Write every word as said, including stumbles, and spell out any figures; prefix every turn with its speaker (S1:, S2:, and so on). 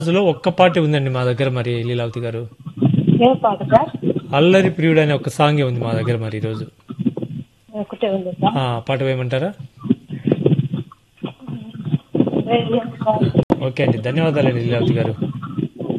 S1: రోజులో ఒక్క పాటే ఉందండి మా దగ్గర మరి లీలావతి గారు.
S2: ఏ పాట సార్?
S1: అల్లరి ప్రియుడు అనే ఒక సాంగే ఉంది మా దగ్గర మరి ఈరోజు.
S2: ఒకటే ఉంది సార్.
S1: ఆ పాట వేయమంటారా?
S2: Radio sir.
S1: ఓకే అండి, ధన్యవాదాలండి లీలావతి గారు.